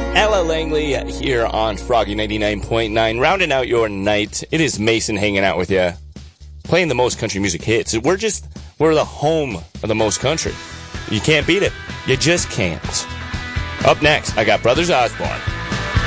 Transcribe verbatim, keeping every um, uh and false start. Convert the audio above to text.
Ella Langley here on Froggy ninety-nine point nine, rounding out your night. It is Mason hanging out with you, playing the most country music hits. We're just, we're the home of the most country. You can't beat it. You just can't. Up next, I got Brothers Osborne.